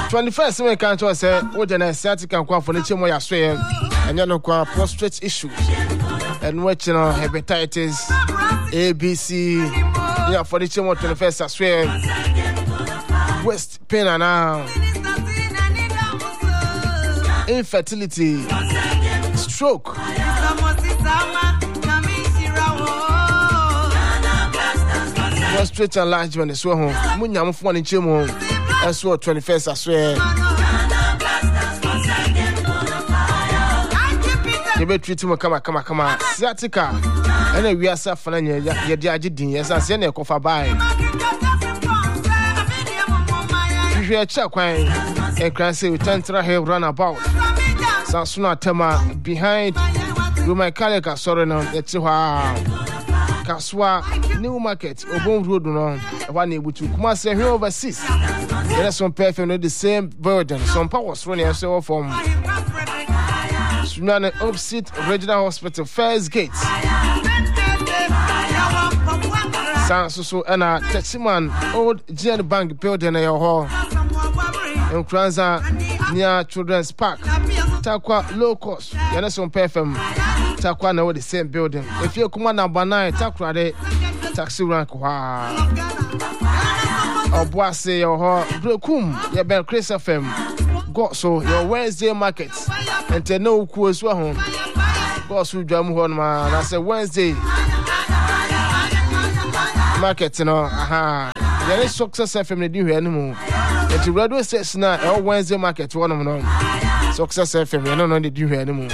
21st we can to say o de na sciatica kwa for ne chemo ya so ye anya no kwa prostate issues and which hepatitis ABC yeah for the chemo 21st as well West pain and infertility stroke prostate enlargement so ho munyam fo ne chemo as well 21st as well you be treat him kama sciatica and we are suffering ye dia agidin yes as na ekofa bai we check kwan e can say we tentra here run about Sansuna tema behind Roman Kaleka sorry no etihwa Kaswa New Market Obon Road no one able to come say here overseas there some perfume no the same burden some powers running so from Sunana opposite Regional Hospital First Gate so and a Techiman old Gen Bank building in your hall in Kranza near Children's Park Takwa low cost yana some perfume Takwa na the same building if you come number 9 Takwa de taxi rank wa Obuase your hall Brokum ya Ben Chris FM got so your Wednesday market and te no ku so ho go so dwam ho ma na say Wednesday market no aha there is Success FM ne di hwe animo et radio station na Wednesday market one no Success FM no ne di hwe animo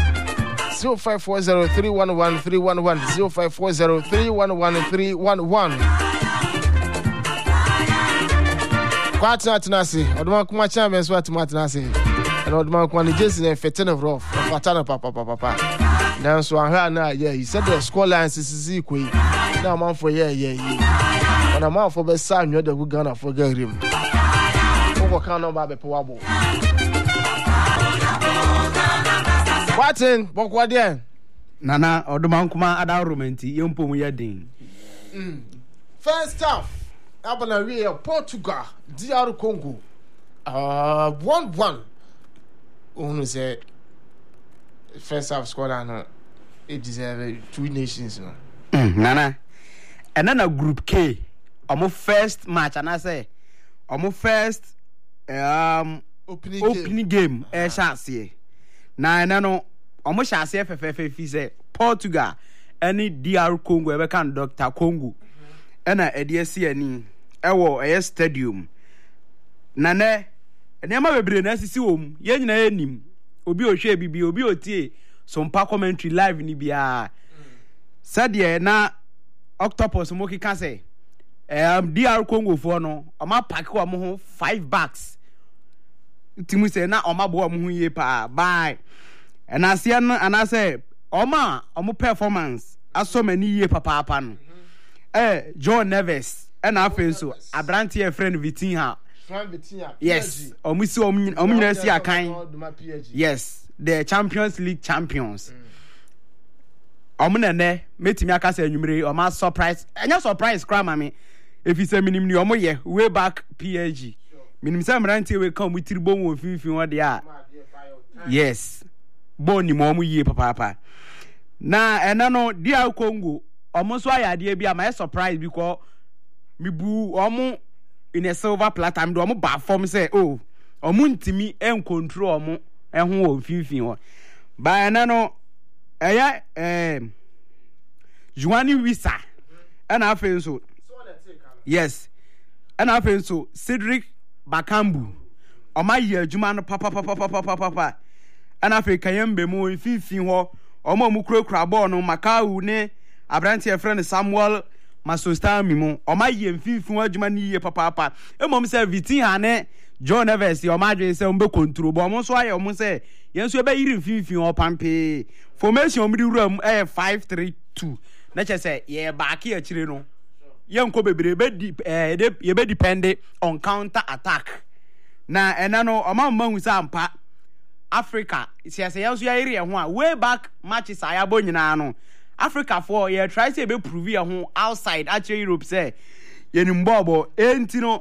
0540311311 0540311311 kwata tunasi oduma kuma chairman so atmatinasi and oduma kuma ni Jason and Fetin of Rough fatana papa now so aha na he said the score lines is equal now man for on a man for be sign you the Ghana for him over can number be powabo Watin bokwa there nana oduma kuma ada romanti yempo mu yedin first half Abana we Portugal DR Congo 1-1 onu say first half score and it deserve two nations no nana and then a group K omo first match and I say omo first opening game chance na no omo chance FFF say Portugal any DR Congo e can Dr. Congo ena edie ani ewo eye stadium nane enema bebre na sisi wom ye nyina enim obi ohwe bibi obi otie so mpa commentary live ni bia sadie na octopus moki kan say DR Congo for no oma pack wa mo ho 5 bags timu say na oma bo mo ho ye pa bye and asia no ana say oma omo performance aso mani ye papa no John Neves and afen so Abrante friend Vitinha yes omusi omunyina si akan yes the Champions League champions omunene metimi aka say anwumre o ma surprise enya surprise kra ma me if you say minim ni omo ye way back PSG minim say Abrante we come with tribon wo finfin wo de a yes boni mo omo ye papa na ena no DR Congo omo so ayade bia my surprise because me bu omo in a silver platter do omo ba form say oh omo ntimi en control omo ehun wo finfin ho ba na no eya Joani Wissa and afen so yes and afen so Cedric Bakambu oma ye adwuma no papa and afen kayembe mo finfin ho omo mu kura ball no Makau ne Abrante friend Samuel Masostami mo oma ye mfifin adwuma ni ye papa emom say Vitinha ne John Neves o ma dwe say o be control bo mo so aye o mo say yen so e be yiri mfifin o pampe formation mi ruram 5-3-2 na che say ye back e akire no yen ko bebre be ye be depend on counter attack na ena no o ma hu say ampa Africa say yen so yiri e ho a way back matches ayabo nyina no Africa for ye try say be prove your home outside actually Europe say ye nimbobo enti no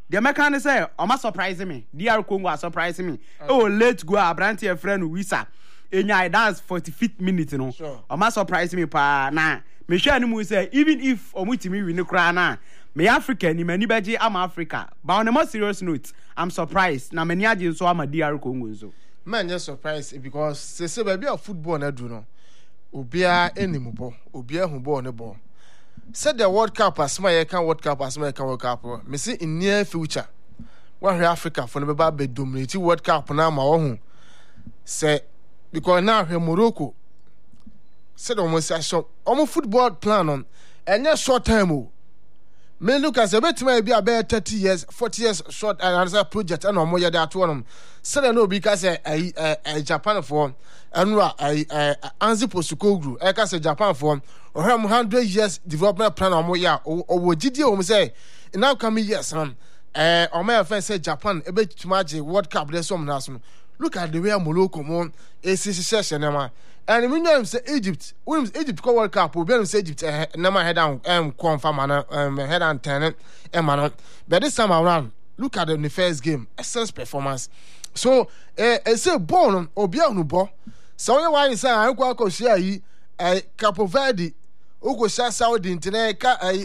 The mechanic say, "Oma surprise me. DR Congo surprise me. Oh, let's go. Abranti a friend Wisa. Enya dance 45th minute, no. Sure. Oma surprise me pa na. Me sure any say even if omutimi win kra na, me African ni many beji am Africa. But on a more serious note, I'm surprised. Na many aje so am DR Congo so. Man just surprised because say baby of football na do no. Obia animubo, obia hu ball ne ball. Said the World Cup as my can World Cup as my can World Cup. Me see in near future. When Africa for the be dominate World Cup na ma wo hu. Say because now here Morocco said almost a short almost football plan on and just short time. Me look as a bit may be about 30 years, 40 years short and another project and more that one. Said no because a Japan form and Anzi Posukogru, I can say Japan form or 100 years development plan or more or would you say in now coming years, or my friend say Japan a bit too much World Cup there's some national. Look at the way Morocco mon a session and we know say Egypt Egypt call World Cup we say Egypt never head down confirm and head and turn man but this time around look at the first game excellent performance so say born obia no bo so why say I go share yi Cape Verde ugo share Saudi internet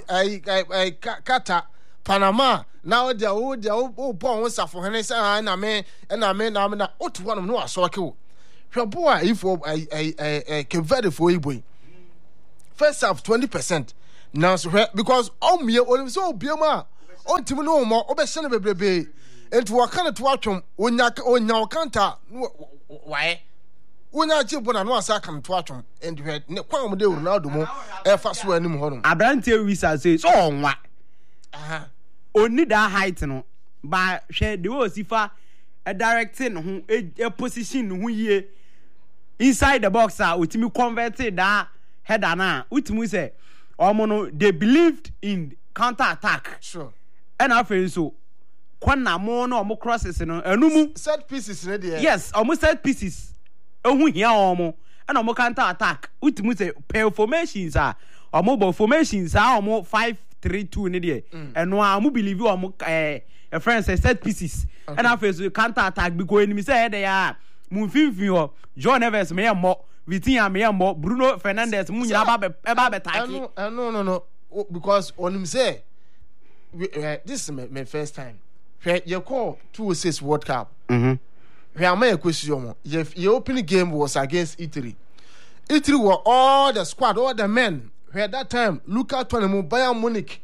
kata Panama now they born safo hene say na me na otu one no asoke your boy if Cape Verde for you boy first half 20% now so because me only so biama on team no more obeshane bebrebe enti wakana to atwom onya okanta why onya chibona no asa kan to atwom enti ne kwan mo de Ronaldo mo e fa so anim ho no Abrante Wisa say so onwa oni that height no ba hwe de o sifa a directing ho a position ho yie inside the box utimi converted that header na utimi say omo no they believed in counter attack sure and after so kwana mo no omo crosses no enumu set pieces ne there yes omo set pieces ehun hia omo and omo counter attack utimi say performations omo formations omo 5-3-2 ne there and no omo believe omo a friend say set pieces okay. And after so counter attack because enemy say they are Munfinfin John Evans me mo Vitinha me mo Bruno Fernandes mu nyina ba be take no because on him say this is my first time you call 206 World Cup we am a question your opening game was against Italy were all the squad all the men where that time Luka Tonemo Bayern Munich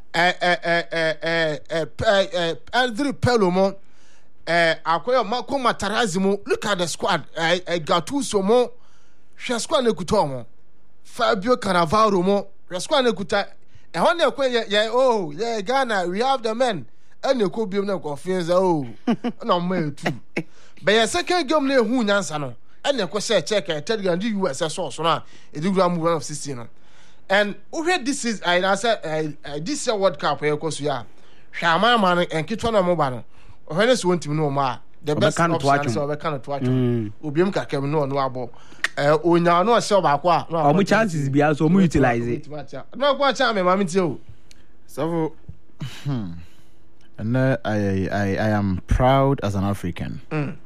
Andri Pelomo akoyo Marco Materazzi mo look at the squad Gattuso mo hwe squad na kuto mo Fabio Cannavaro mo hwe squad na kuta e ho na ekwe Ghana we have the men and e ko biom na confiance na mo etu but your second game na ehu nyansa no and e ko share check third game the US so na e do gram 1 of 16 no and where this is I said this World Cup e ko so ya hwa man en kitwa na mo ba no when is one team no ma the best option so we can to watch obiam kakam no abo onya no se ba kwa no chances bia so mu utilize it no kwa cha me mama ti o so and I am proud as an African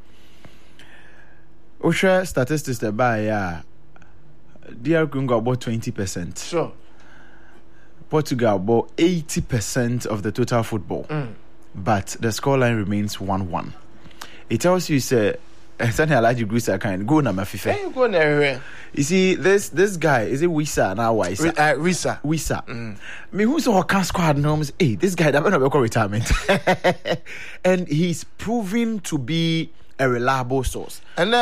Osha statistics that by DR Congo about 20%. Sure. Portugal about 80% of the total football. But the scoreline remains 1-1. It tells you say something like Guisa kind go na mafife. You go everywhere. You see this guy is it Wisa now why Wisa. Me who's a can squad norms hey this guy that be retirement. And he's proven to be a reliable source. And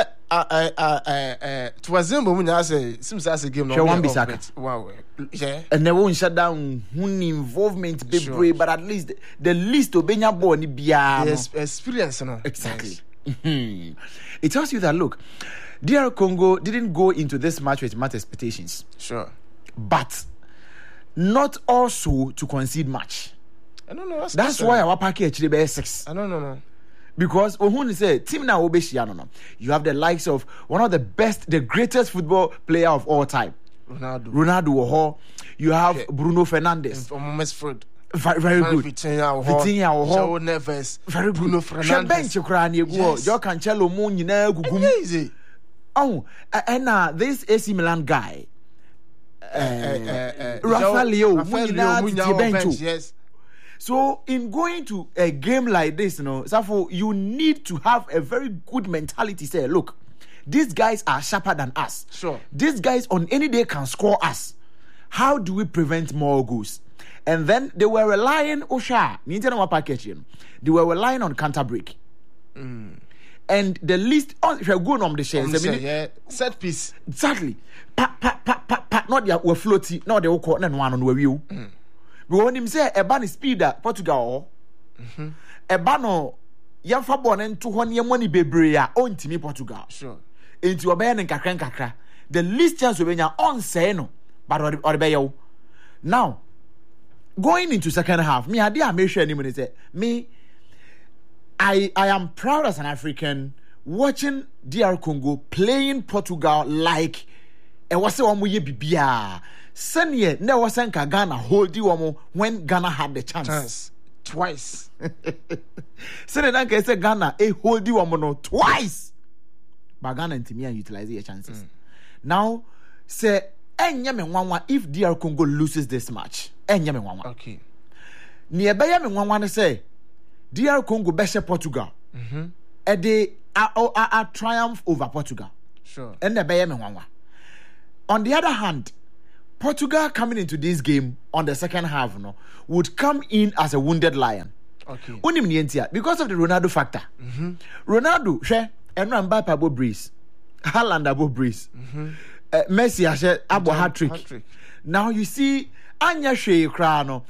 to Wazimbo Munya say seems as a game no one Bisaka. Wow. Yeah. And they won't shut down involvement be brave, but at least the least obenya ball ni bia experience no. Exactly. It tells you that look, DR Congo didn't go into this match with much expectations. Sure. But not also to concede much. I don't know. That's why our package actually be 6. I don't know. Because when say team now you have the likes of one of the best, the greatest football player of all time, Ronaldo. You have Bruno Fernandes. Very good. Vitinha, Joe Neves, very good. Bruno Fernandes. Bench Ukraine go. Joe Cancelo mo nyina gugu. Easy. Oh, and this AC Milan guy. Rafael Leo, yes. So in going to a game like this, you need to have a very good mentality. Say, look, these guys are sharper than us. Sure. These guys on any day can score us. How do we prevent more goals? And then they were relying they were relying on counter break. And the least going on the shares. Set piece. Exactly. Not the we floaty, not the one on where you. We want him say a ban speed Portugal. A banner young fabon and 200 money bebrea on to me Portugal. Sure. Into a ban and kakra. The least chance we are on say no, but or now going into second half, me idea make sure anyone say me. I am proud as an African watching DR Congo playing Portugal like it was a one way bibia. Senior never sent Ghana hold you when Ghana had the chance. Twice. Senior Nanka said Ghana hold you twice. But Ghana and Timia utilize your chances. Now say if DR Congo loses this match, okay. Nearby me say DR Congo beshe Portugal. A triumph over Portugal. Sure. And the on the other hand, Portugal coming into this game on the second half would come in as a wounded lion. Okay. Because of the Ronaldo factor. Ronaldo, and Mbappe above Breeze. Haaland above Breeze. Messi abo hat-trick. Now you see Anya Shea Krano.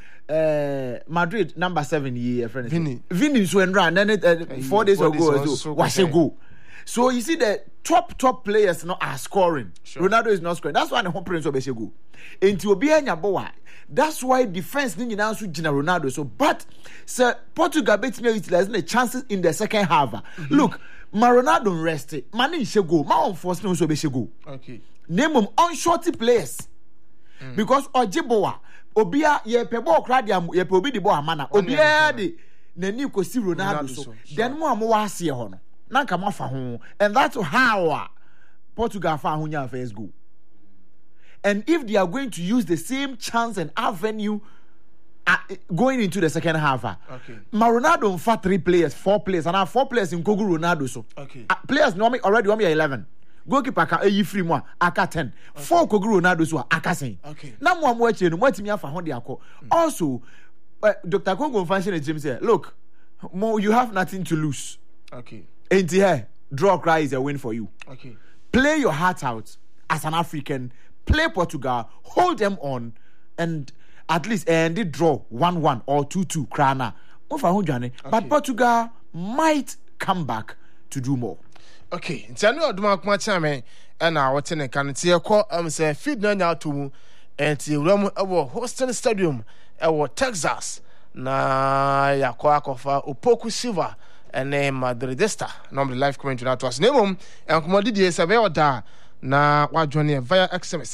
Madrid number 7 year friend. Vini so and run then 4 days ago was a go. So you see the top players are scoring. Sure. Ronaldo is not scoring. That's why the home prince of go. Into Obianya Boa. That's why defense didn't announce Gina Ronaldo. So but Sir Portugal beats me utilizing the chances in the second half. Look, Ronaldo rested. Mani go. Ma on force no so go. Okay. Name them unshorty players. Because Ojiboa Obia ye pebo kradia ye pe obi di bo amana obia de nani ko si Ronaldo so then mo wase ho no na nka mafa ho and that's how Portugal fa ho nya first goal. And if they are going to use the same chance and avenue going into the second half, okay. Ronaldo for 3 players, 4 players, and 4 players in Kogu Ronaldo so. Okay. Players normally already 11. Goalkeeper ka free mo aka 10. 4 Kogu Ronaldo so aka sen. Okay. Na mo achi no mo timi afa ho de akọ. Also Dr. Congo function at James say, look, Mo, you have nothing to lose. Okay. Ain't here, draw cry is a win for you. Okay. Play your heart out as an African. Play Portugal, hold them on, and at least they draw 1-1 or 2-2. Krana. But Portugal might come back to do more. Okay. Ntano aduma kuma chame na wote ne kan tie ko say feed na nya to and ti ram ewo Houston Stadium ewo Texas na yakwa akofa Opoku Silva ene Madridista no the live comment na to us nemom enkomodi die se be oda na wadwone via SMS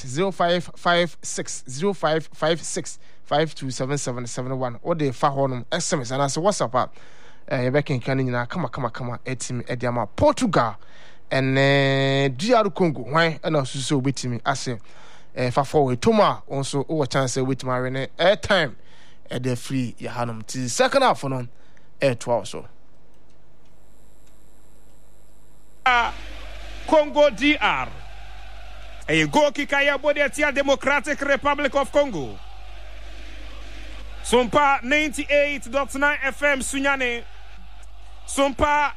0556 or the fa honum SMS and as WhatsApp you back kan nyina kama etim ediama Portugal and DR Congo why and also so betimi ase fa forward toma also over chance with my rene air time at the free ya hanum ti second half no air 12 so Congo DR a go kicker ya body Democratic Republic of Congo. Sumpa 98.9 FM Sunyane. Sumpa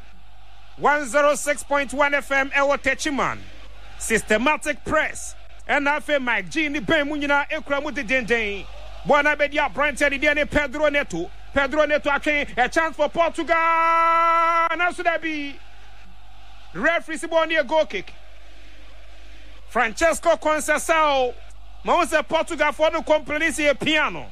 106.1 FM Ewo Techiman. Systematic Press. And afe Mike G ni ben munyina ekura mu de denden. Bona bedia Brent and the Pedro Neto. Pedro Neto akin a chance for Portugal. And so that be referee Siboni a goal kick. Francesco Conceição, mas Portugal for no complice e piano.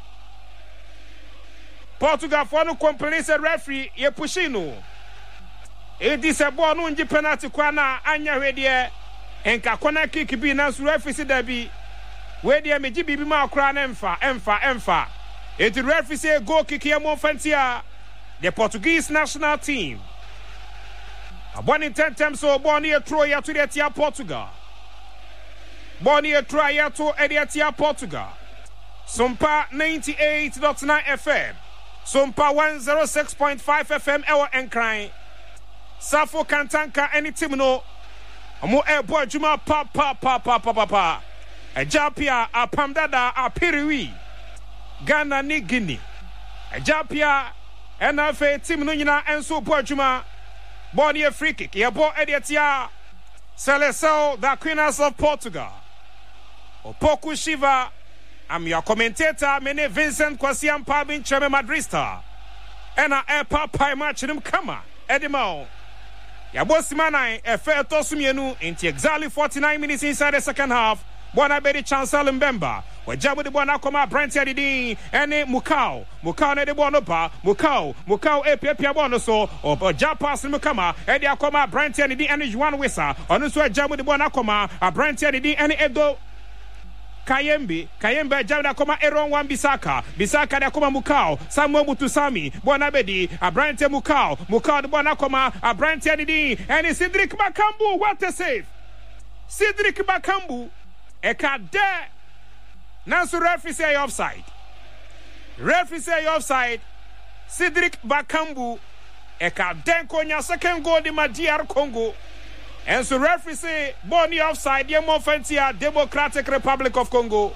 Portugal for no complice referee e pushino. E disse bonu nji penalty kwa na anya hwedie enka kona kick bi na so referee si da bi. We dia meji bibi ma akra na emfa. It referee say goal kick here Monfantia. The Portuguese national team. A born in 10 times so born here throw here to the Tia Portugal. Born here try here to Ediatia Portugal. Sumpa 98.9 FM. Sumpa 106.5 FM Ewa Enkrai. Safo Kantanka any team no. Amo airboy Juma pa. A Japia a Pamdada a Piriwi. Ghana ni Guinea. A Japia and a fe team no nyina enso boy Juma. Born here free kick. Ye bo Ediatia Seleção the Queens of Portugal. Opoku Shiva. I'm your commentator, Mene Vincent Kwasiam Pabin Cheme Madrista. And I airpa pie match him kama. Edimo. Yabosimana, a fair tosumienu, into exactly 49 minutes inside the second half. Bona Betty Chancellor Mbemba. Where Jabu de Bonacoma, Brent Yadidi, and Mukau. Mukau ne de Bonopa, Mukau e Pia Bonoso, or Japas Mukama, Ediacoma, Brent Yadidi, and Juan Wissa. On this way, Jabu de Bonacoma, a Brent Yadidi, and Edo. Kayembe Jamda Koma Eron Wan Bisaka da Koma Mukau, Samuel Mutusami, Bonabedi, Abrante Mukau de Bonakoma, Abrante Didi, and Cedric Bakambu, what a save! Cedric Bakambu, Eka de Nansu referee say offside. Referee say offside. Cedric Bakambu, Eka den Konya second goal de Madiar Congo. And so referee say Boni offside, the Monfantia Democratic Republic of Congo.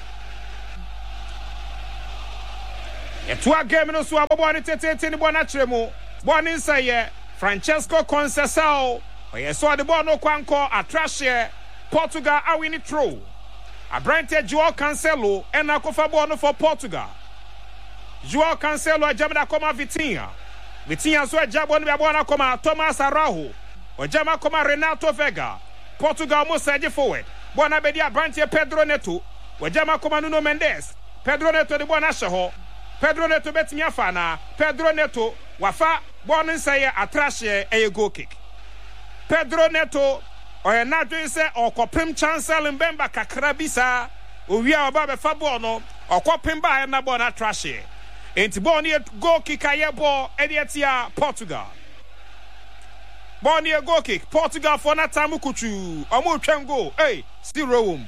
Etua game no so aboboni tete ni bona tremo. Boni say Francesco Conceição. Oye so the ball no kwanko atrashe Portugal a win it throw. Abrante Joao Cancelo and akofa ball no for Portugal. Joao Cancelo ajabda koma Vitinha. Vitinha so ajabon be ball na koma Thomas Araujo. Ojama koma Renato Vega. Portugal mo seje forward. Bona bedi Abrante Pedro Neto. Ojama koma Nuno Mendes. Pedro Neto de bona sheho. Pedro Neto betimi afana. Pedro Neto wafa bon nseye atrashe eye goal kick. Pedro Neto oye nadwe se okopem Chancellor Mbemba kakra bisa. Owia oba be fa ball no okopem ba na bon atrashe. Enti bon ye goal kick aye ball edietia Portugal. Born here goal kick. Portugal for that time kuchu. Omo twem go. Hey, still roll.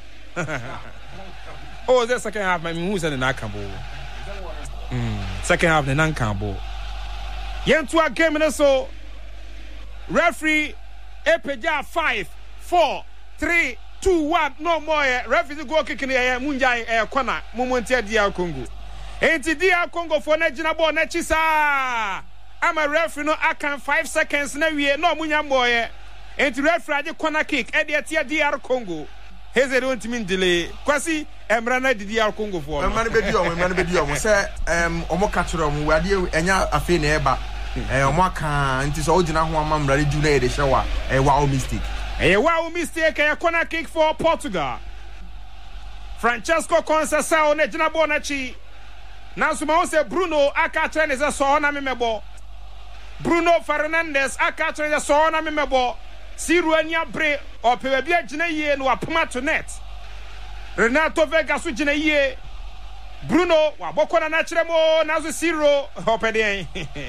Oh, the second half, my moves and the Nakambo. Second half, the Nankambo. Yentua game in so. Referee, Epeja 5, 4, 3, 2, 1. No more. Referee goal kick in the air. Munjai corner. Momentia DR Congo. Enti DR Congo for Nejina ball Nechisa. I'm a referee no I can 5 seconds na wie no munya moye enti referee ade corner kick e de tia DR Congo heze don't mean delay kwasi emra na DR Congo for emra be di omo say omo ka kire omo ade enya afi na eba omo aka enti so ogina ho amamra re du na e de hyewa wow mistake e corner kick for Portugal. Francesco Conceição na gina bonachi na so ma say Bruno aka train is so na memebo Bruno Fernandes akatre ya so na memebo Siru anya bre opewe bia gina yie no apoma to net Renato Vega so gina yie Bruno wa bokona na kiremo na so Siru opede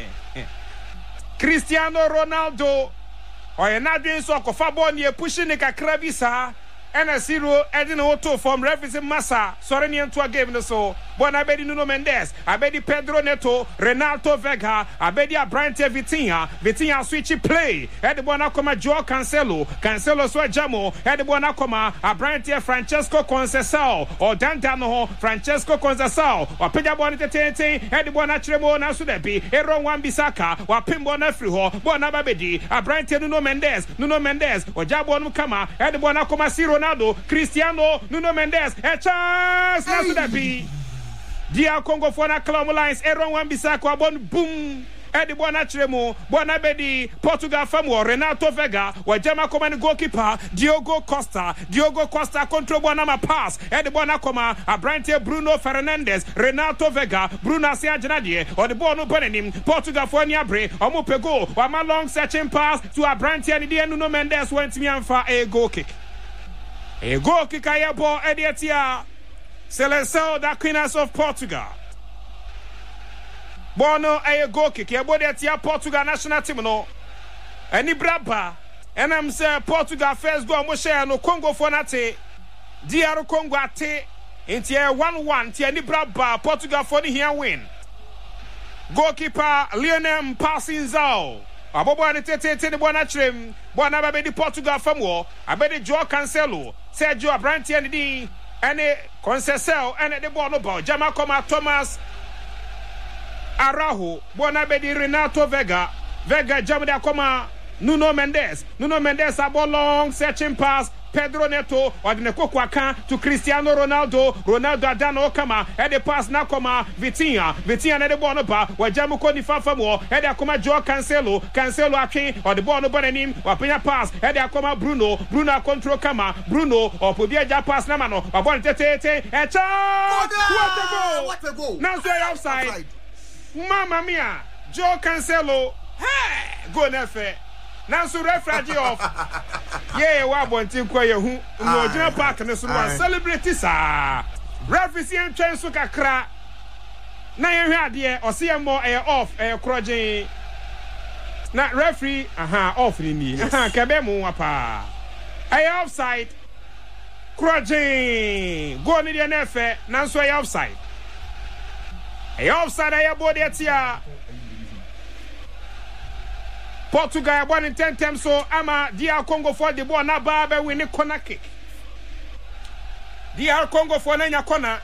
Cristiano Ronaldo oye na dwen so kofa ball ne pushi ne kakra bi sa ena Siru edin auto from referee massa sorry ni into a game no so bona abedi Nuno Mendes abedi Pedro Neto Renato Vega abedi Abrante Vitinha switch play edi bona koma Joao Cancelo so jamo edi bona koma Abrante Francesco Conceição o danda no Francesco Conceição o peja bona tete edi bona tremo na so debi Eron Wan Bisaka wa pimbo na free ho bona babedi Abrante Nuno Mendes o jabo no kama edi bona koma Ronaldo, Cristiano, Nuno Mendes, a chance na so debi DR Congo for na Clam Lines Eron Wan Bisaka bon boom Edi bona tremo bona bedi Portugal famu Renato Vega wa jama koma ni goalkeeper Diogo Costa control bona ma pass edi bona koma Abrante Bruno Fernandes Renato Vega Bruno Asia Janadie or the ball no benim Portugal for ni abre omo pego wa ma long searching pass to Abrante and the Nuno Mendes went me anfa a goal kick aye ball edi etia Seleção da Queens of Portugal Bono a goal kick. Your body at your Portugal national team. No, any braba. And I'm saying Portugal first goal. Moshe no Congo for nate. DR Congo ate. Into 1-1. Tia ni braba. Portugal for the here win. Goalkeeper Lionel passing Zao. Abobo ane tete the bona trim. Bona baby the Portugal from war. I bet the Joao Cancelo. Sergio Abranti and the Conceição and the ball about Jama Coma Thomas Araujo. Bona baby Renato Vega. Vega Jamada Coma Nuno Mendes a ball long searching pass. Pedro Neto or the Nekokwaka to Cristiano Ronaldo Adano Kama and the pass Nakoma Vitinha and the Bonoba where Jamuko ni Fafamo and the Akoma Joao Cancelo Akin or the Bono Bonanim or Pena pass and the Akoma Bruno control Kama Bruno or Pudia pass Namano or Bonitete and what a goal now so outside Mamma mia Joao Cancelo hey go nefe now so referee off yeah wa bontin kwa yehu no jina park ne so celebrate sa referee si twen so kakra na ye hwe ade o se mo off kroje na referee off ni kebe mu apa offside kroje go ni de nefe na so offside offside body atia Portugal won in 10 times so ama DR Congo for the ball na ba win corner kick. DR Congo for na corner.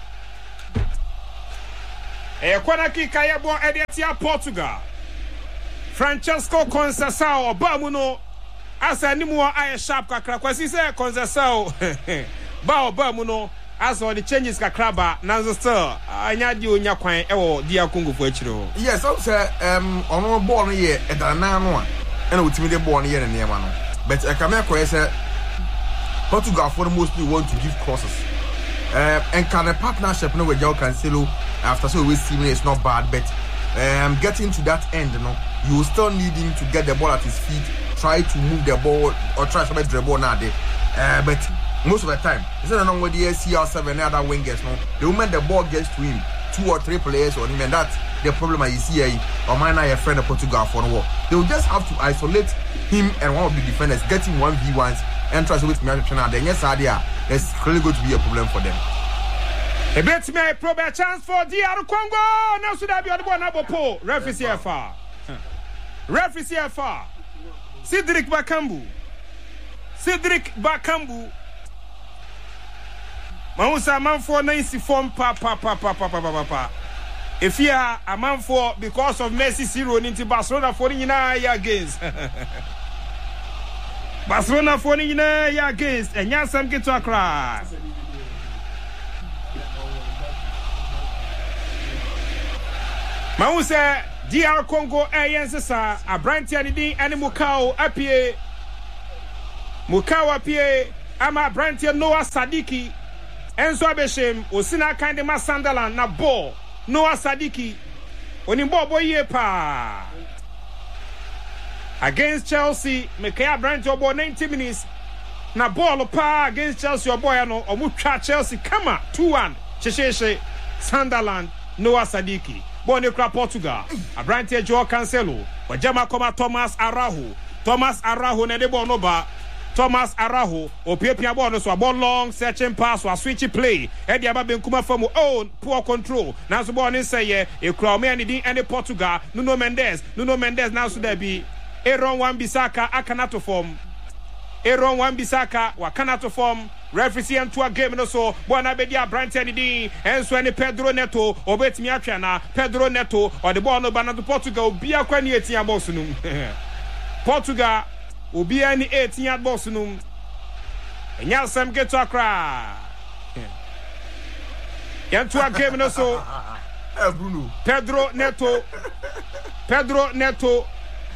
Corner kick aya bon edetia Portugal. Francesco Conceição Bamuno asa nimu aya sharp kakra kwasi say Conceição ba muno as all the changes kakraba nanzo still anya di onya kwan ewo DR Congo for achiro. Yes, I say ono ball no ye edana no a na wotimi de ball no ye ne ma no. But Kameko say Portugal for mostly want to give crosses. And can a partnership no with Joao Cancelo after so we see it's not bad, but getting to that end, you still need him to get the ball at his feet, try to move the ball or try to make the ball now there. But most of the time, it's not where the CR7 and other wingers, the moment the ball gets to him, 2 or 3 players on him, and that's the problem I see here. Or mine, I have a friend of Portugal for the war. They will just have to isolate him and one of the defenders, getting 1v1s and try to wait for me to turn out. Then yes, idea, it's really going to be a problem for them. A bit me probably a chance for DR Congo. Now should I be on the one number po? Referee CFR. Referee CFR. Cedric Bakambu. Mausa man for 94 pa. If you are a man for because of Messi 0 into Barcelona 49 against. Barcelona 49 against and Yansam get to Accra. Mausa DR Congo Ayensa a Brantiani and Mukau apie ama Brantia Noah Sadiki Enzo Abeshem Osina Kandema Sunderland na ball Noah Sadiki Onimbo boye pa against Chelsea Mekaya Brantia ball 90 minutes na ball pa against Chelsea boy no omutwa Chelsea kama 2-1 Chesheshe Sunderland Noah Sadiki Bone kra Portugal Abrantia Joao Cancelo Wajama koma Thomas Araujo na de ball no ba Thomas Araujo opiapia ball no so a ball long searching pass or switch play e dia ba benkuma from own poor control now so ball ni say e kra me ani and Portugal Nuno Mendes now so there be Aaron Wan-Bissaka akanato form Aaron Wan-Bissaka wakanato form referee and to a game no so bona be dia Brandt and din enso any Pedro Neto obetimi atwa na Pedro Neto or the ball no banato Portugal bia kwani etia boss num Portugal obi ani 18 at boss num enya sam get to Accra to a game no so Bruno Pedro Neto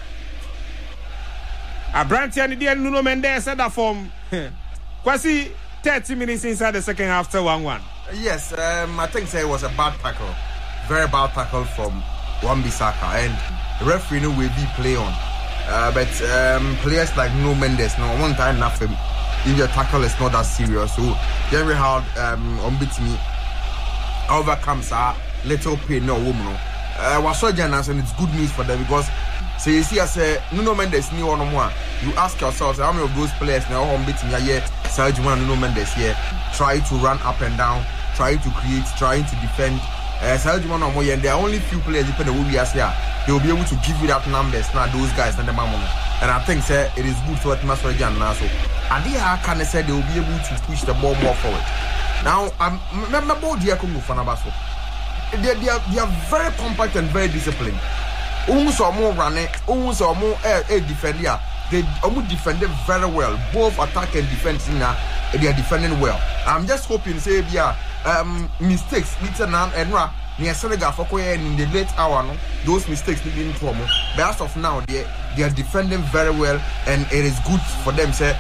Abranti and the Nuno Mendes at that form Kwasi 30 minutes inside the second half, 1-1. Yes, I think it was a bad tackle. Very bad tackle from Wan-Bissaka. And the referee will be play on. But players like Nuno Mendes, one time nothing. If your tackle is not that serious. So very hard on beat me overcomes a little pain, no woman. Wasojan and it's good news for them because say you see as Nuno Mendes ni one more. You ask yourselves how many of those players now home beating here, Sergio and Nuno Mendes here try to run up and down, try to create, trying to defend. Sergio and more, and there are only few players depending on who we are here. They will be able to give you that numbers. Now those guys and the mammoth. And I think say it is good for Masojan now. So I can say they will be able to push the ball more forward. Now I'm remember Diakongo Fanabaso. They are very compact and very disciplined. Also more running, also more defender. They almost defended very well. Both attack and defense they are defending well. I'm just hoping say mistakes and near Senegal for in the late hour, no, those mistakes didn't come. But as of now, they are defending very well, and it is good for them. Say,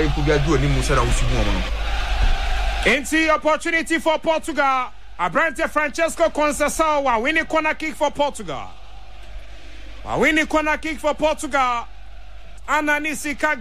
Into opportunity for Portugal. Abrante Francesco Conceição winning corner kick for Portugal. Winning corner kick for Portugal. Anani Sika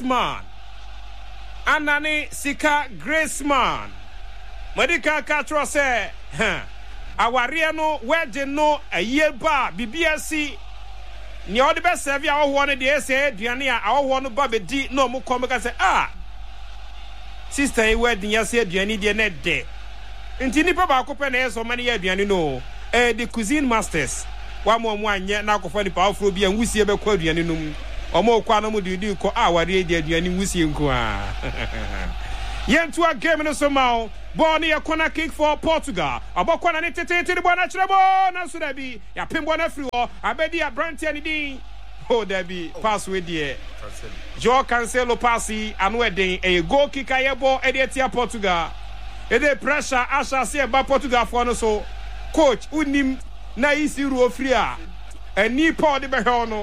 Graceman. Medical Castro say, Awariano, where they know a year bar, BBSC. Ni all the best serve our one of the essay, Diania, our one Bobby D. No more come and say, sister, where the Yasia Diani the net day. In Tinipa Bacopen, so many years, Dianino, the cuisine masters. One yet now for the powerful be and we see about Quadianum. Or more quantum do you call our radio Diani Wissy and Qua. Yen to a game in the Somal. Born a corner kick for Portugal. About corner entertained the one natural born. Now should I be? Ya pin one every war. I bet you a brand any. Oh, there be pass with the Joe Cancelo passy and wedding a goal kick. I ball Edia Portugal. A pressure. I shall say about Portugal for no so. Coach, unim na isi ruo free. A knee paw the Behono.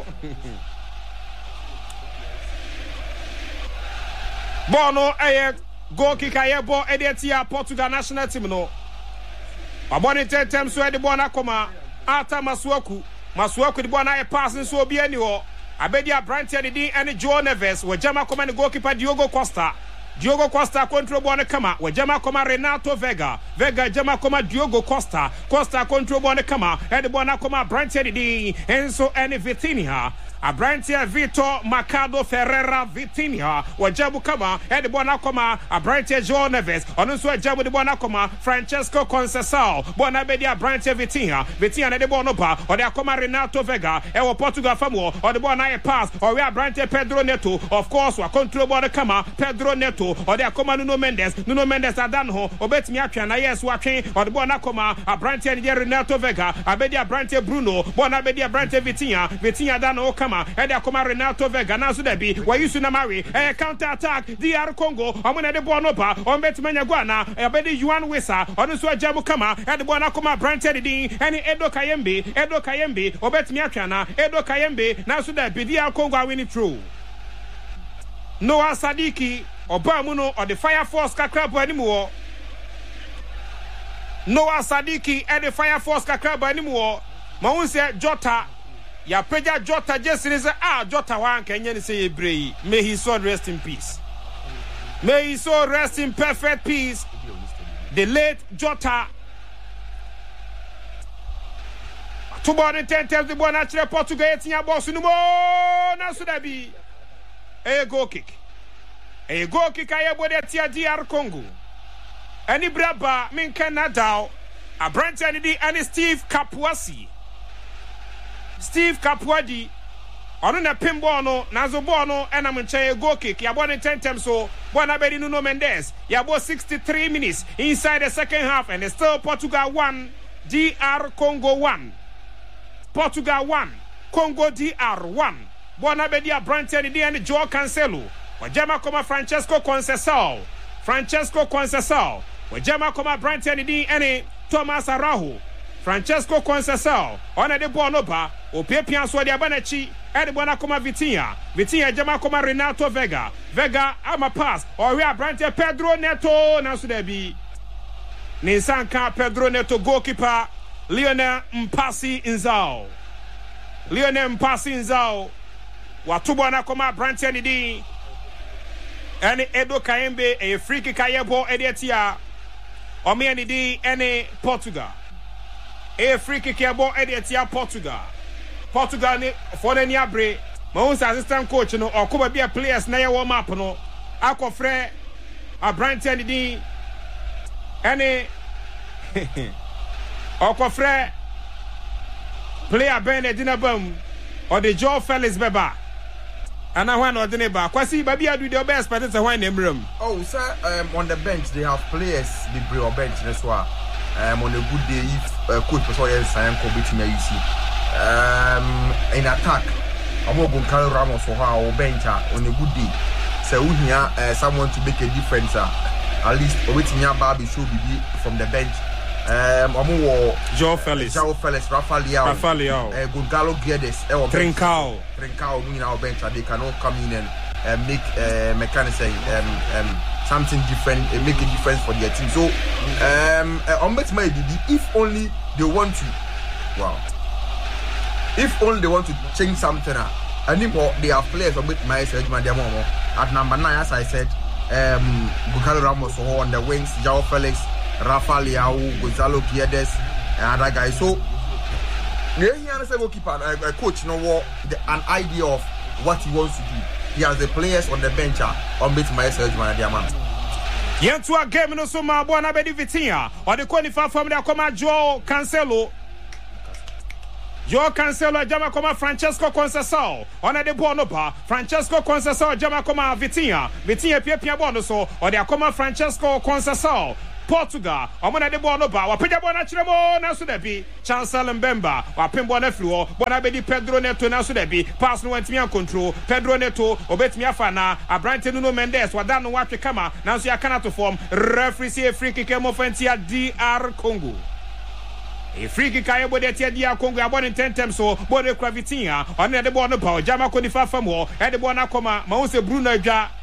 Bono a goal kick I ball Edia Portugal national team no. Abone 10 times so the bona koma ata Masuaku the bona passing so be anywhere. Abedia Brantia the and Joe Neves were Jama Koma the goalkeeper Diogo Costa control bona kama were Jama Koma Renato Vega Jama Koma Diogo Costa control bona kama and the bona koma Brantia the Enzo and Vitinha. Abrantia Vitor Mercado Ferreira Vitinha Wajabu Kama and the Bonacoma Abrantia Joe Neves also Jabu the Bonacoma Francesco Conceição Bonabedia Abrantia Vitinha and the Bonopa or the Acoma Renato Vega and Portugal Famo or the Bonai pass or we are Abrantia Pedro Neto of course we control Bonacama Pedro Neto or the Acoma Nuno Mendes Adanho or Betmiapiana yes watching or the Bonacoma Abrantia Renato Vega Abedia Abrantia Bruno Bonabedia Abrantia Vitinha Dano and Akoma Renato Vega now should be why you soon marry a counter attack DR Congo on the Bonopa on Betmania Guana a Betty Juan Wissa on the Jamu Kama and the Bonacoma Brantedi and Edo Kayembe or Betmiakana Edo Kayembe now should be DR Congo winning through Noah Sadiki or Bamuno or the Fire Force Kakrab anymore Noah Sadiki and the Fire Force Kakrab anymore Maunse Jota Ya peja Jota just say Jota wan Kenyan say Bray. May his soul rest in peace. May his soul rest in perfect peace. The late Jota. 210 times the boy natural Portugal 18 boss no more. Now should I be a goal kick. A goal kick I have with DR Congo. Any braba min Canada. A branch and Steve Capuasi. Steve Capuadi on a pimbono, Nazobono, and I'm in a goal kick. Ya born in 10 times so Bonabedi Nuno Mendes. Ya bought 63 minutes inside the second half, and still Portugal 1, DR Congo 1. Portugal 1, Congo DR 1. Bonabedi Abrantia and Joe Cancelo. Wajama Koma Francesco Conceição. Wajama Koma Brantia and Thomas Araujo. Francesco Conceição on the Bonoba, Opepian so the Abanachi, and the Bonacoma Vitinha Jama Koma Renato Vega Ama pass, or we are Brantia Pedro Neto, now should there be Nisanka Pedro Neto goalkeeper Lionel Mpasi Inzao. Watubona Koma Brantia Nidi, and Edo Kayembe, a free kick Kayebo Edetia, or me and Portugal. A free kick abo Edia Portugal ne for the Niabre. My own assistant coach no or could be a players na warm up no. Ako frɛ Brighton di any Ako frɛ player Benedina Bam or the Joe Felix Beba. And I want to do ba. Kwasi baby adu the best but it's a wine room. Oh sir, on the bench they have players the brain bench that's why on a good day if coach Pasoya sign ko betime you see. In attack Amo Goncalo Ramos for our bench on a good day. So we here someone to make a difference at least Obetinya Barbie should be from the bench. Joe Felix, Rafael Goncalo Guedes, Trincao, in our bench, they cannot come in and make mechanism something different, make a difference for their team. So, if only they want to, if only they want to change something, anymore they have players on with my at number 9, as I said, Goncalo Ramos on the wings, Joao Felix. Rafael Gonzalo Guedes, and other guys. So, here has a goalkeeper, a coach, an idea of what he wants to do. He has the players on the bench on bit my surgeon, Diamond. Yentua game no so ma bona bedi Vitinha or the qualify from the Akoma Joe Cancelo. Joe Cancelo Jama Koma Francesco Conceição on the Bonopa Francesco Conceição Jama Koma Vitinha Pia Bono so or the Akoma Francesco Conceição. Portugal, Omona de Bonoba, Wapijabona Chiramo, Nasudebi, Chancellor Mbemba, Wapimbo Fluo, Bonabedi Pedro Neto Nasudebi, pass no went me on control, Pedro Neto, Obet Miafana, a Brighton Nuno Mendes, Wadano Wakikama, Nancy cannot to referee a free kick Mofentia DR Congo. A free kick I would at DR Congo, I in 10 times so, Bode Cravitina, on the Bonopa, Jama Conifa Famo, and the Bonacoma, Mose Bruno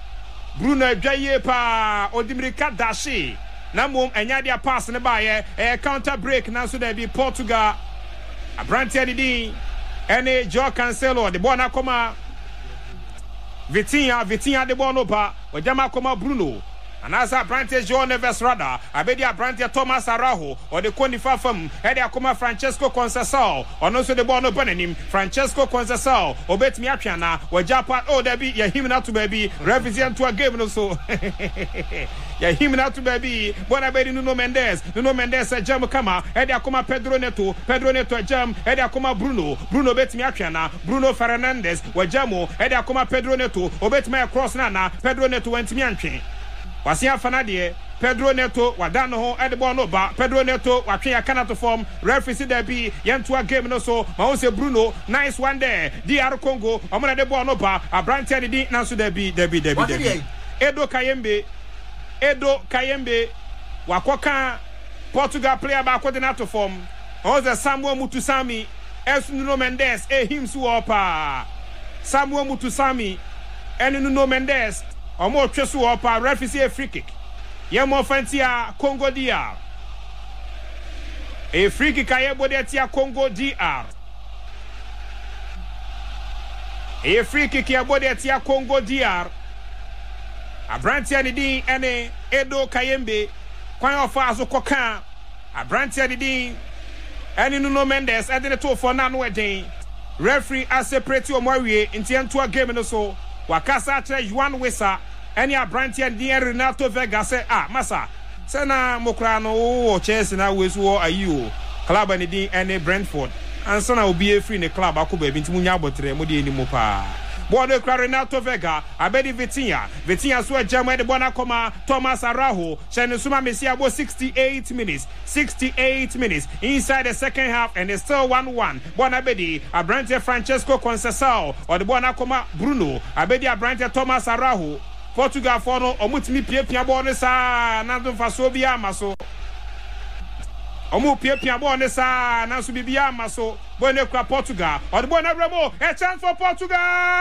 Jayepa, Odimrika Dashi. Namum Enyadia pass in the buyer, a counter break now so there be Portugal. A Brantia Didi, and Joe Cancelo, the Bonacoma Vitinha de Bonopa, or Jamakoma Bruno. And as a Brantia Joe Neves Rada, I bet ya Brantia Thomas Arajo, or the Conifa Fum, Ediacoma Francesco Conceição, or also the Bono Benenim, Francesco Conceição, or Bet Miapiana, or Japan, oh, there be him not to baby, represent to a game also. Ya him not to baby, Bonabedi Nuno Mendes, Jam Kama, Ediacoma Pedro Neto Jam, Ediacoma Bruno Bet Miapiana, Bruno Fernandes, or Jamo, Ediacoma Pedro Neto, or Bet Maya Cross Nana, Pedro Neto went to Mianchi. Wasia Fanadie, Pedro Neto, Wadano, Edebono, Pedro Neto, Wakia cannot form, referee there be, Yantua game no so, Mause Bruno, nice one there, DR Congo, Omana de Bonoba, a brand Teddy, Nansu Debi. Edo Kayembe, Wakoka, Portugal player by coordinator form, Oza Samuel Mutusami, Es Nuno Mendes, him suopa, Samuel Mutusami, and Nuno Mendes. Or more Chesu Opa, referee a free kick. Yemo Fantia Congo DR. A free kick Ayabodetia Congo DR. A free kick Ayabodetia Congo DR. A Brantia Didi and Edo Kayembe. Quite of Fazo Kokan. A Brantia Didi and Nuno Mendes added the two for Nano Day. Referee as separate your Marie in Tiantua game and so. Wakasa Juan Wesa, any a Brantia and dear Renato Vega say, Massa, Sena Mokrano, Chelsea now with war are you, Club and D and Brentford, and Sona will be a free in the club. I could be into Munyabotre, Modi Mopa. Bono Renato Vega, Abedi Vitinha sweat Jamai de Bonacoma, Thomas Arajo, Shanusuma Messia was 68 minutes, inside the second half, and it's still 1-1. Bonabedi, Abrante Francesco Conceição, or the Bonacoma Bruno, Abedi Abrante Thomas Arajo, Portugal Fono, or Mutmi Pia Bonesa, Nando Fasobia Maso. Omu Pia Bonesa, Nansubia Maso. Bonekwa Portugal or the Bona Remo, a chance for Portugal.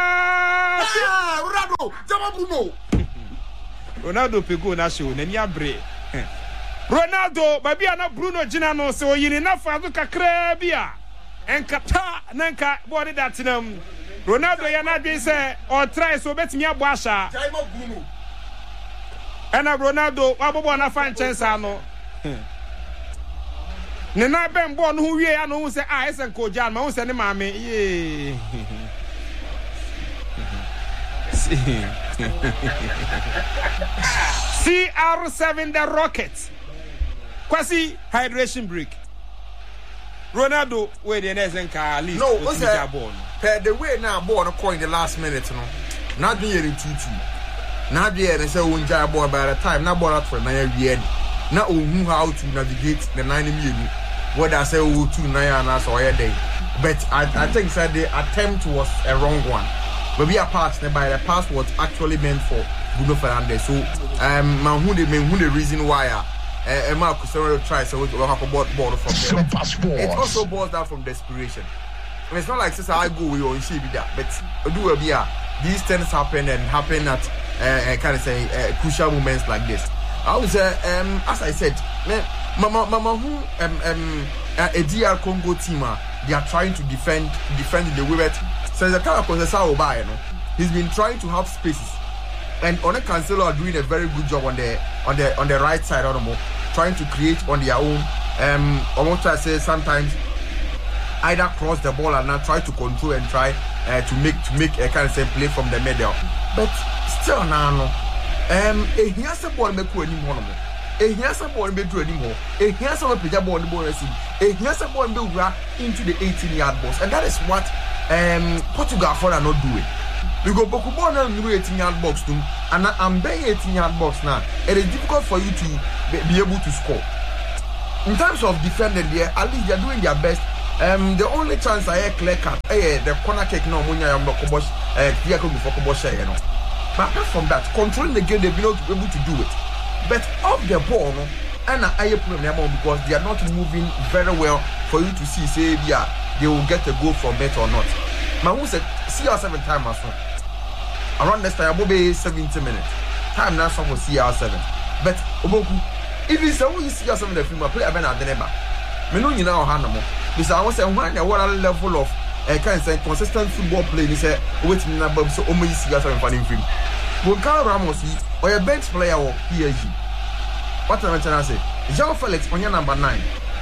Ronaldo Pego Nasho, Nenia Bre. Ronaldo, Babiana Bruno Ginano, so you enough for Luca Crebia and Kata Nanka, body that Ronaldo Yana say or try so bet me a Basha. And a Ronaldo, Wabona Fan Chesano. ne na ben ball no hu wie ya no hu say esen ko jan ma hu say ne maame ye CR7 the Rockets. Kwasi hydration break. Ronaldo where the next at least no, what's that? The way now ball in the last minute, no. Not the year in 2-2. Not the year and say unja ball by the time. Not ball out for 9 years. Now who how to navigate the 9 million. What I say 2 9 hours or a day. But I think that the attempt was a wrong one. But we are passed by the pass was actually meant for Bruno Fernandes. So who the reason why Marcus tries to have a ball from there. It also boils down from desperation. And it's not like since I go with you and she be that, but do be these things happen at kind of say crucial moments like this. I was as I said, Mama who a DR Congo team they are trying to defend the way that since the time of he's been trying to have spaces. And One Cancelo are doing a very good job on the right side of the move, trying to create on their own. I want to say sometimes either cross the ball and not try to control and try to make a kind of say play from the middle. But still now, here's a ball make anymore. Here's a ball be do anymore. Here's a ball the ball receive. Here's a ball be into the 18-yard box, and that is what Portugal are not doing. We go Bokubon and 18-yard box too, and I'm being 18-yard box now. It is difficult for you to be able to score. In terms of defending there, at least they're doing their best. The only chance I hear clear cut, the corner kick no munya Bokobosh, before Kobosh, you know. But apart from that, controlling the game, they've been able to do it. But off the ball, no, and I problem because they are not moving very well for you to see, say, yeah, they will get a goal from it or not. Man, who said, CR7 time as well. Around this time, will be 70 minutes. Time now for CR7. But, Oboku, if it's a way CR7 the film, I play a man at the neighbor. Me you know, Hanamo. Because I was saying, what level of kind of consistent football play, he said, wait me number, so only CR7 for him. Goncalo Ramos, or a bench player or PSG. What am I trying to say? João Felix on your number 9.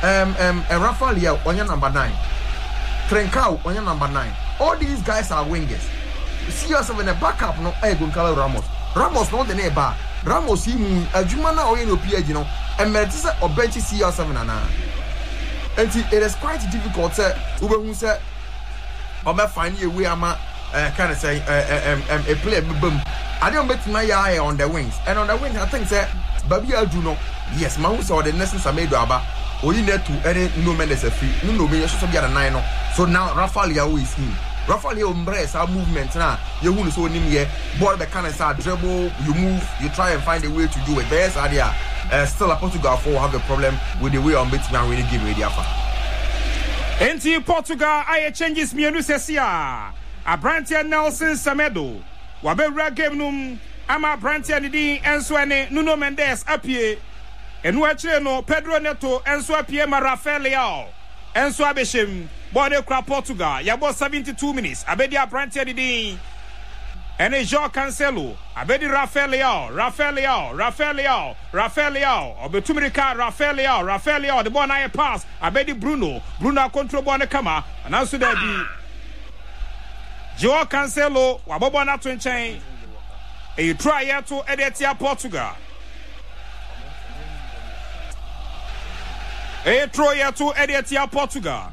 Rafael Leao on your number 9. Trincao on your number 9. All these guys are wingers. CR7 a backup no Goncalo Ramos. Ramos not the neighbor. Ramos him a Jumana or no PSG no and Mertisa or bench CR7 and it is quite difficult who say or find a way I'm kind of say a player boom. I don't bet my eye on the wings. And on the wings, I think that Babi Alduno, yes, Mouse or the Nessus Amedoaba, or you need to edit no man is a free, no me, should be at a 9. So now Rafael Leao is in. Rafael Leao embrace our movement now. You will so name here, ball the kind of dribble, you move, you try and find a way to do it. There's idea. Still a Portugal for have a problem with the way on beating and really give radio for. NT Portugal, I changes me and Lucia. A Brantia Nelson Semedo. Wabewra game num ama Brantia Nidi enso ene Nuno Mendes apie enu akire no Pedro Neto enso apie ma Rafael Leao enso abeshem bode kra Portugal yabo 72 minutes abedi Brantia Nidi ene João Cancelo abedi Rafael Leao obetumirika Rafael Leao the ball na pass abedi Bruno control ball ne kama ananso da bi João Cancelo, wabobo na twenchen. E try here to Edetia Portugal. E try here to Edetia Portugal.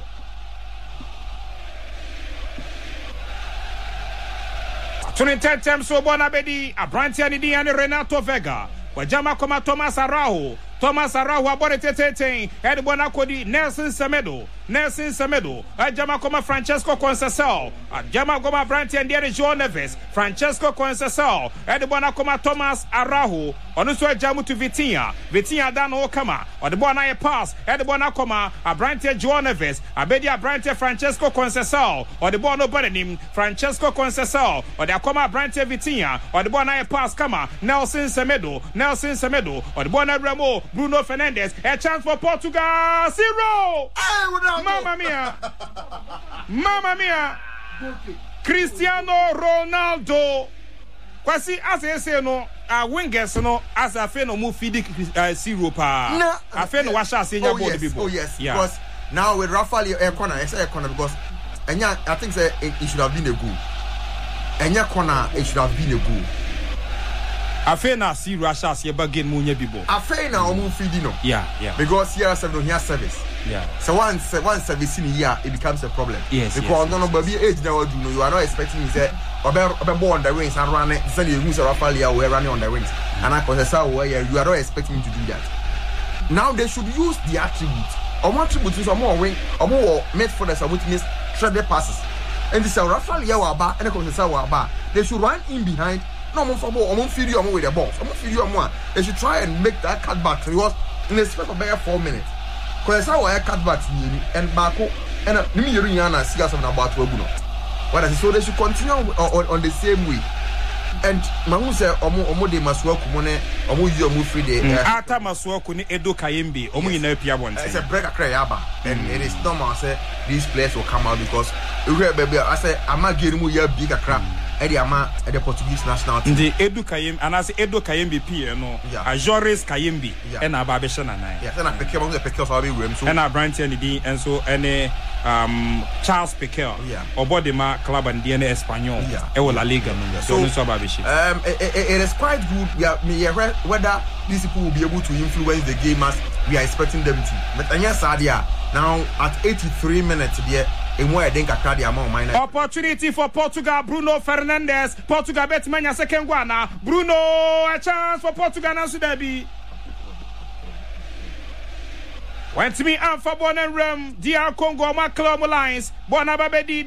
Tuning 10 times so bonabedi, Abrantia Nidi and Renato Vega. Wajama koma Thomas Araujo abore tete head bonakodi Nelson Semedo ajama koma Francesco Conceição ajama koma Brantia and João Neves Francesco Conceição head bonakoma Thomas Araujo onuso ajamu to Vitinha dano kama ode bona pass head bonakoma Brantia João Neves abedi Brantia Francesco Conceição ode bona bonenim Francesco Conceição ode akoma Brantia Vitinha ode bona pass kama Nelson Semedo ode bona Remo Bruno Fernandes, a chance for Portugal. 0. Mamma mia. Cristiano Ronaldo. Quasi as I say no, wingers no as a fan no move feed zero pa. No, a fan no washa say your body people. Oh yes, because now with Rafael corner, I say corner because I think say it should have been a goal. Enya corner it should have been a goal. A fan na see Russia see again munya bibo. A fan na omu feed no. Yeah. Because here service. Yeah. So once service in here, it becomes a problem. Yes. Because no baby age now do you are not expecting say obe born on the wings and run it. Send you use Rafael we running on the wings. And I cause where you are not expecting him to do that. Now they should use the attributes. Or more attributes is more wing or more made for the which means threaded passes. And this Rafael Yawaba and the they should run in behind. No more for more feed you with the ball. They should try and make that cutback because in the space of about 4 minutes. Because I wear cutbacks and Bako and Nimiana see us about Wabuno. What I so they should continue on the same way. And Mamu said, Omo de must work money, Omo you move free day. Ata must work on Edo Kayembe, Omo in Epia one. It's a break a crayaba, and it is normal. Say these players will come out because baby, I say I'm not getting more bigger crap. Eddie Ama at the Portuguese national team. The Edu Kayembe, and I say Edo Kayembe P, no, a Joris Kayembe, and a Babeshan and I. Yes, and I pick up the pictures of the and a Brian Kennedy, and so any Charles Piquel, or Bodima Club and DNA Espanol, La Liga. So it is quite good. Whether these people will be able to influence the game as we are expecting them to. But yes, now at 83 minutes, opportunity for Portugal. Bruno Fernandes. Portugal Betmania second one. Bruno, a chance for Portugal now should be. Went to me Alpha Bon and Rem, DR Congo, my club lines. Bonababedi.